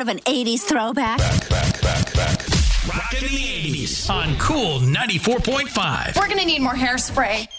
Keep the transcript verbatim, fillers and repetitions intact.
of an eighties throwback? Back, back, back, back. Rockin' the eighties on Cool ninety-four point five. We're going to need more hairspray.